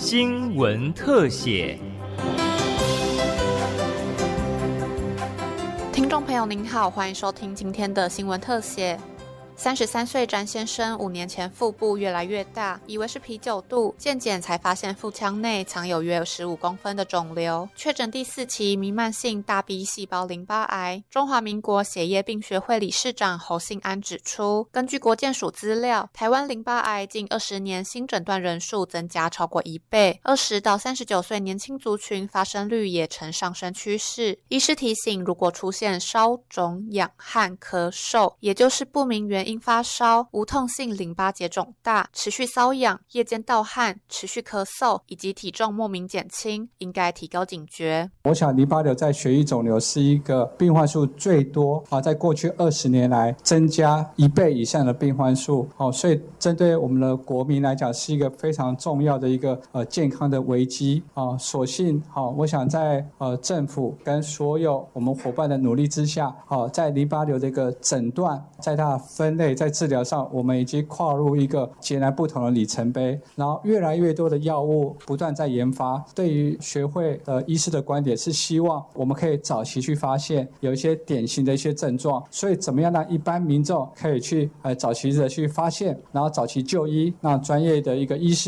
新闻特写。 听众朋友您好，欢迎收听今天的新闻特写。33岁詹先生5年前腹部越来越大，以为是啤酒肚，健检才发现腹腔内藏有约15公分的肿瘤，确诊第4期弥漫性大 B 细胞淋巴癌。中华民国血液病学会理事长侯信安指出，根据国健署资料，台湾淋巴癌近20年新诊断人数增加超过1倍，20到39岁年轻族群发生率也呈上升趋势。医师提醒，如果出现烧、肿、痒、汗、咳嗽，也就是不明原因发烧、无痛性淋巴结肿大、持续瘙痒、夜间盗汗、持续咳嗽以及体重莫名减轻，应该提高警觉。 我想淋巴瘤在血液肿瘤是一个病患数最多在过去20年来增加1倍以上的病患数，所以针对我们的国民来讲是一个非常重要的一个健康的危机。所幸我想在政府跟所有我们伙伴的努力之下，在淋巴瘤的一个诊断，在它的分类，在治疗上，我们已经跨入一个截然不同的里程碑。然后越来越多的药物不断在研发。对于学会的医师的观点是希望我们可以早期去发现有一些典型的一些症状，所以怎么样让一般民众可以去早期的去发现，然后早期就医，让专业的一个医师